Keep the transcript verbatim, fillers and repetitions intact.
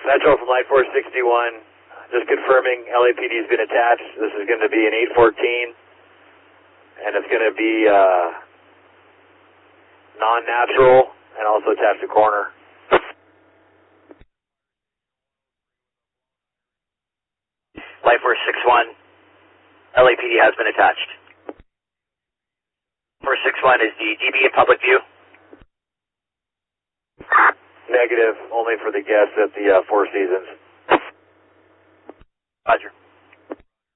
Metro from Light Force sixty-one, just confirming L A P D has been attached. This is going to be an eight fourteen, and it's going to be uh, non-natural and also attached to corner. Light Force six one, L A P D has been attached. Force six one, is the D B in public view? Negative, only for the guests at the uh, Four Seasons. Roger.